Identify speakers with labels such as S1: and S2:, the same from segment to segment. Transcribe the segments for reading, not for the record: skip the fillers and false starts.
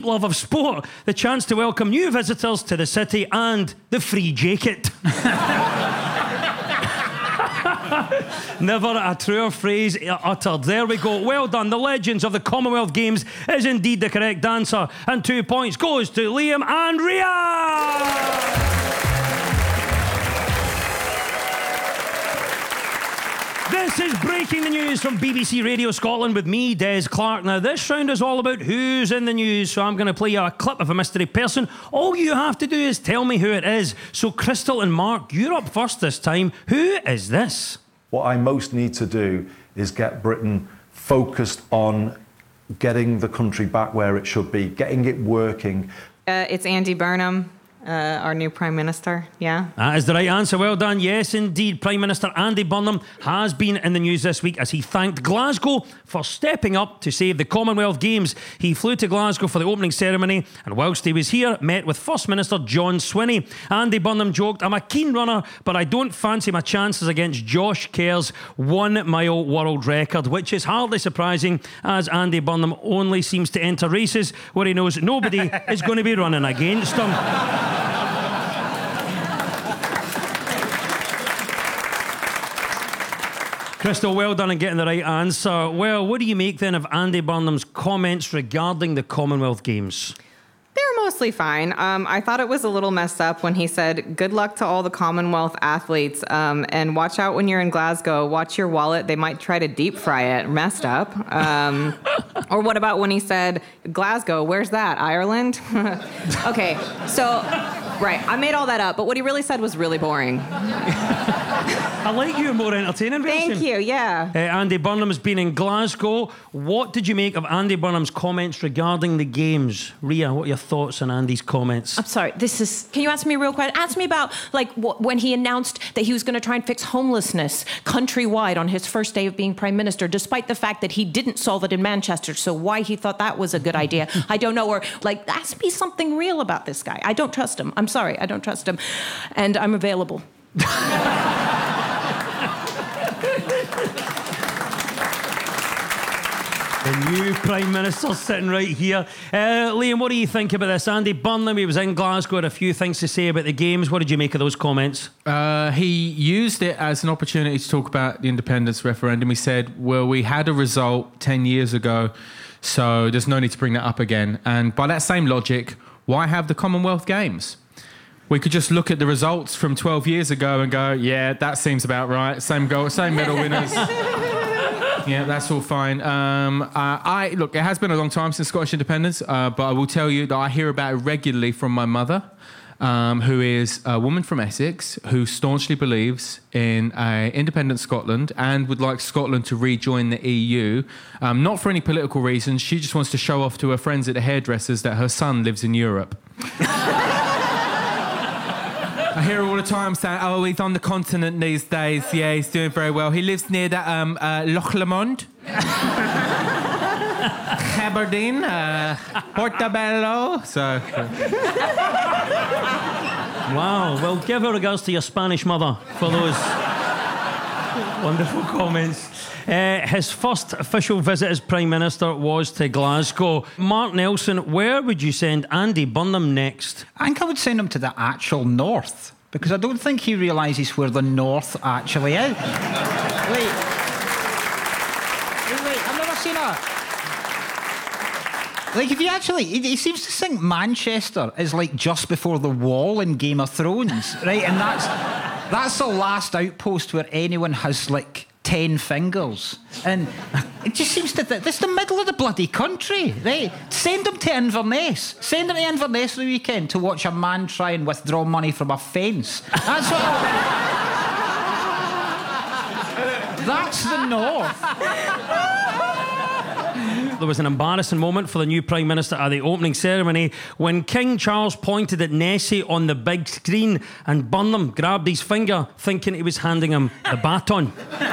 S1: love of sport, the chance to welcome new visitors to the city, and the free jacket. Never a truer phrase uttered. There we go. Well done. The legends of the Commonwealth Games is indeed the correct answer. And 2 points goes to Liam and Ria. This is Breaking the News from BBC Radio Scotland with me, Des Clark. Now, this round is all about who's in the news, so I'm going to play you a clip of a mystery person. All you have to do is tell me who it is. So, Crystal and Mark, you're up first this time. Who is this?
S2: What I most need to do is get Britain focused on getting the country back where it should be, getting it working.
S3: It's Andy Burnham. Our new Prime Minister, yeah.
S1: That is the right answer. Well done. Yes, indeed. Prime Minister Andy Burnham has been in the news this week as he thanked Glasgow for stepping up to save the Commonwealth Games. He flew to Glasgow for the opening ceremony, and whilst he was here, met with First Minister John Swinney. Andy Burnham joked, "I'm a keen runner, but I don't fancy my chances against Josh Kerr's 1 mile world record," which is hardly surprising, as Andy Burnham only seems to enter races where he knows nobody is going to be running against him. Crystal, well done in getting the right answer. Well, what do you make then of Andy Burnham's comments regarding the Commonwealth Games?
S3: They're mostly fine. I thought it was a little messed up when he said, "Good luck to all the Commonwealth athletes, and watch out when you're in Glasgow. Watch your wallet. They might try to deep fry it." Messed up. Or what about when he said, "Glasgow, where's that? Ireland?" Okay, so, right, I made all that up, but what he really said was really boring.
S1: I like you, more entertaining version.
S3: Thank you, yeah.
S1: Andy Burnham has been in Glasgow. What did you make of Andy Burnham's comments regarding the Games? Ria, what are your thoughts on Andy's comments?
S4: I'm sorry, can you answer me real quick? Ask me about, like, when he announced that he was going to try and fix homelessness countrywide on his first day of being Prime Minister, despite the fact that he didn't solve it in Manchester. So why he thought that was a good idea, I don't know. Or, like, ask me something real about this guy. I don't trust him. I'm sorry, I don't trust him. And I'm available.
S1: The new Prime Minister sitting right here. Liam, what do you think about this? Andy Burnham, he was in Glasgow, had a few things to say about the Games. What did you make of those comments?
S5: He used it as an opportunity to talk about the independence referendum. He said, well, we had a result 10 years ago, so there's no need to bring that up again. And by that same logic, why have the Commonwealth Games? We could just look at the results from 12 years ago and go, yeah, that seems about right. Same goal, same medal winners. Yeah, that's all fine. Look, it has been a long time since Scottish independence, but I will tell you that I hear about it regularly from my mother, who is a woman from Essex who staunchly believes in independent Scotland and would like Scotland to rejoin the EU. Not for any political reasons. She just wants to show off to her friends at the hairdressers that her son lives in Europe. I hear all the time saying, oh, he's on the continent these days. Yeah, he's doing very well. He lives near that Loch Lomond. Aberdeen, Portobello. So.
S1: Wow, well, give our regards to your Spanish mother for those wonderful comments. His first official visit as Prime Minister was to Glasgow. Mark Nelson, where would you send Andy Burnham next?
S6: I think I would send him to the actual north, because I don't think he realises where the north actually is. Wait, I've never seen that. Like, if you actually... He seems to think Manchester is like just before the wall in Game of Thrones, right? And that's the last outpost where anyone has, like, 10 fingers. And it just seems to... This is the middle of the bloody country, right? Send him to Inverness. Send him to Inverness for the weekend to watch a man try and withdraw money from a fence. That's what... That's the north.
S1: There was an embarrassing moment for the new Prime Minister at the opening ceremony when King Charles pointed at Nessie on the big screen and Burnham grabbed his finger thinking he was handing him the baton.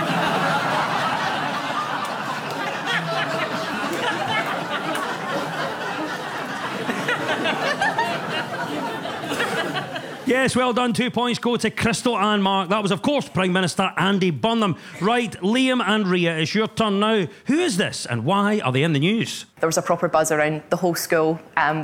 S1: Yes, well done. 2 points go to Crystal and Mark. That was, of course, Prime Minister Andy Burnham. Right, Liam and Ria, it's your turn now. Who is this and why are they in the news?
S7: There was a proper buzz around the whole school